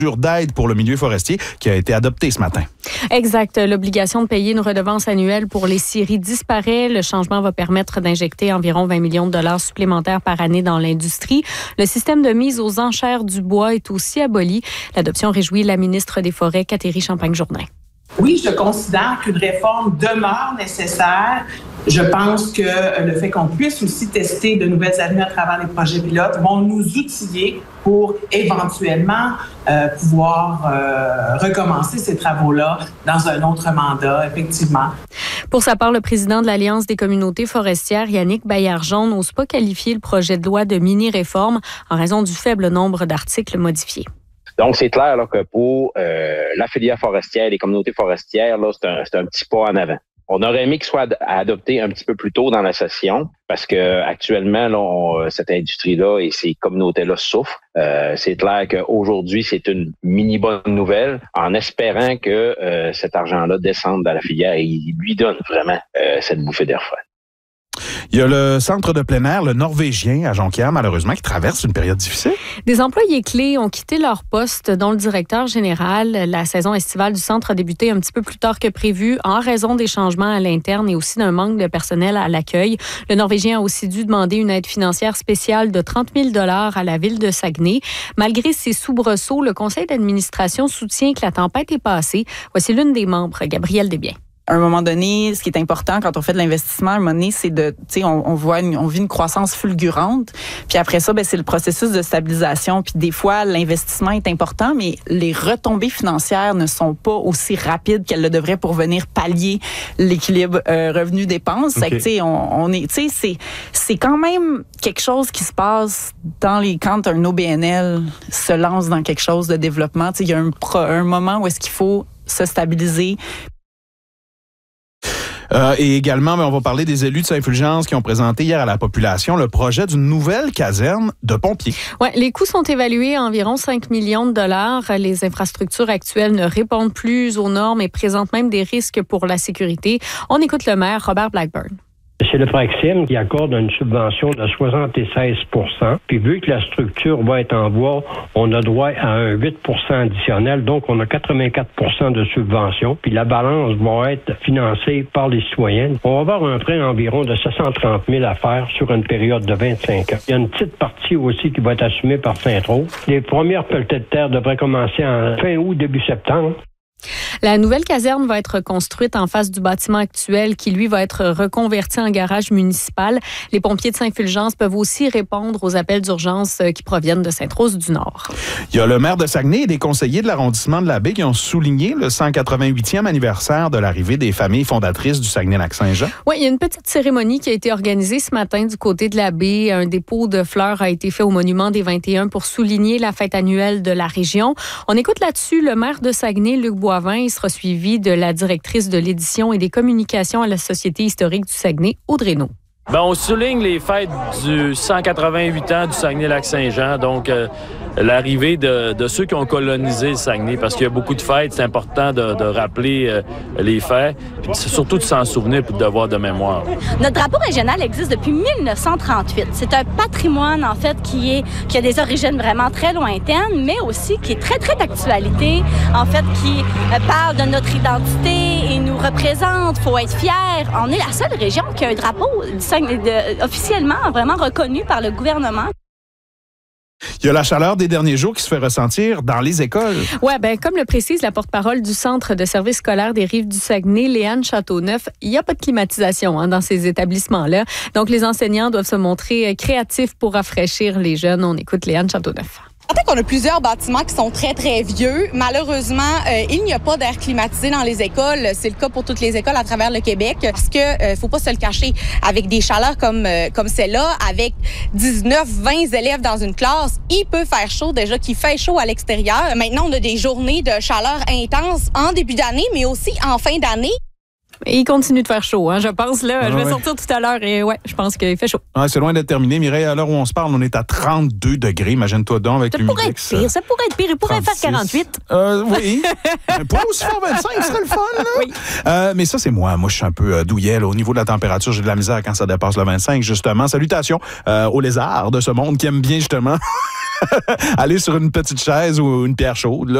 d'aide pour le milieu forestier qui a été adopté ce matin. Exact. L'obligation de payer une redevance annuelle pour les scieries disparaît. Le changement va permettre d'injecter environ 20 millions de dollars supplémentaires par année dans l'industrie. Le système de mise aux enchères du bois est aussi aboli. L'adoption réjouit la ministre des Forêts, Catherine Champagne-Jourdain. Oui, je considère qu'une réforme demeure nécessaire. Je pense que le fait qu'on puisse aussi tester de nouvelles avenues à travers les projets pilotes vont nous outiller pour éventuellement pouvoir recommencer ces travaux-là dans un autre mandat, effectivement. Pour sa part, le président de l'Alliance des communautés forestières, Yannick Baillargeon, n'ose pas qualifier le projet de loi de mini-réforme en raison du faible nombre d'articles modifiés. Donc, c'est clair là, que pour la filière forestière, les communautés forestières, là, c'est un petit pas en avant. On aurait aimé qu'il soit adopté un petit peu plus tôt dans la session parce que actuellement, là, cette industrie-là et ces communautés-là souffrent. C'est clair qu'aujourd'hui, c'est une mini bonne nouvelle en espérant que cet argent-là descende dans la filière et il lui donne vraiment cette bouffée d'air frais. Il y a le centre de plein air, le Norvégien, à Jonquière, malheureusement, qui traverse une période difficile. Des employés clés ont quitté leur poste, dont le directeur général. La saison estivale du centre a débuté un petit peu plus tard que prévu en raison des changements à l'interne et aussi d'un manque de personnel à l'accueil. Le Norvégien a aussi dû demander une aide financière spéciale de 30 000 $ à la ville de Saguenay. Malgré ces soubresauts, le conseil d'administration soutient que la tempête est passée. Voici l'une des membres, Gabrielle Desbiens. À un moment donné, ce qui est important quand on fait de l'investissement, à un moment donné, c'est de, tu sais, on vit une croissance fulgurante. Puis après ça, c'est le processus de stabilisation. Puis des fois, l'investissement est important, mais les retombées financières ne sont pas aussi rapides qu'elles le devraient pour venir pallier l'équilibre revenu-dépenses. Okay. Tu sais, c'est quand même quelque chose qui se passe quand un OBNL se lance dans quelque chose de développement. Tu sais, il y a un moment où est-ce qu'il faut se stabiliser. Et également, on va parler des élus de Saint-Fulgence qui ont présenté hier à la population le projet d'une nouvelle caserne de pompiers. Ouais, les coûts sont évalués à environ 5 millions de dollars. Les infrastructures actuelles ne répondent plus aux normes et présentent même des risques pour la sécurité. On écoute le maire Robert Blackburn. C'est le Praxim qui accorde une subvention de 76 %. Puis vu que la structure va être en bois, on a droit à un 8 % additionnel. Donc, on a 84 % de subvention. Puis la balance va être financée par les citoyens. On va avoir un prêt environ de 730 000 à faire sur une période de 25 ans. Il y a une petite partie aussi qui va être assumée par Saint-Tropez. Les premières pelletées de terre devraient commencer en fin août, début septembre. La nouvelle caserne va être construite en face du bâtiment actuel qui, lui, va être reconverti en garage municipal. Les pompiers de Saint-Fulgence peuvent aussi répondre aux appels d'urgence qui proviennent de Sainte-Rose-du-Nord. Il y a le maire de Saguenay et des conseillers de l'arrondissement de la Baie qui ont souligné le 188e anniversaire de l'arrivée des familles fondatrices du Saguenay-Lac-Saint-Jean. Oui, il y a une petite cérémonie qui a été organisée ce matin du côté de la Baie. Un dépôt de fleurs a été fait au Monument des 21 pour souligner la fête annuelle de la région. On écoute là-dessus le maire de Saguenay, Luc Boivin. Il sera suivi de la directrice de l'édition et des communications à la Société historique du Saguenay, Audrey Naud. On souligne les fêtes du 188 ans du Saguenay-Lac-Saint-Jean, donc l'arrivée de ceux qui ont colonisé le Saguenay, parce qu'il y a beaucoup de fêtes, c'est important de rappeler les faits, puis surtout de s'en souvenir pour le devoir de mémoire. Notre drapeau régional existe depuis 1938. C'est un patrimoine, en fait, qui a des origines vraiment très lointaines, mais aussi qui est très, très d'actualité, en fait, qui parle de notre identité et nous représente. Il faut être fier. On est la seule région qui a un drapeau officiellement vraiment reconnu par le gouvernement. Il y a la chaleur des derniers jours qui se fait ressentir dans les écoles. Oui, comme le précise la porte-parole du Centre de services scolaires des Rives du Saguenay, Léane Châteauneuf, il n'y a pas de climatisation dans ces établissements-là. Donc, les enseignants doivent se montrer créatifs pour rafraîchir les jeunes. On écoute Léane Châteauneuf. Peut-être qu'on a plusieurs bâtiments qui sont très, très vieux. Malheureusement, il n'y a pas d'air climatisé dans les écoles. C'est le cas pour toutes les écoles à travers le Québec. Parce que, faut pas se le cacher, avec des chaleurs comme celle-là, avec 19, 20 élèves dans une classe, il peut faire chaud déjà, qu'il fait chaud à l'extérieur. Maintenant, on a des journées de chaleur intense en début d'année, mais aussi en fin d'année. Il continue de faire chaud, je pense. Là, je vais sortir tout à l'heure et je pense qu'il fait chaud. C'est loin d'être terminé. Mireille, à l'heure où on se parle, on est à 32 degrés. Imagine-toi donc avec l'humidex. Ça pourrait être pire. Il pourrait 36. Faire 48. Oui. Pas aussi faire 25, ce serait le fun. Là. Oui. Mais ça, c'est moi. Moi, je suis un peu douillet. Là. Au niveau de la température, j'ai de la misère quand ça dépasse le 25, justement. Salutations aux lézards de ce monde qui aiment bien, justement... aller sur une petite chaise ou une pierre chaude, là,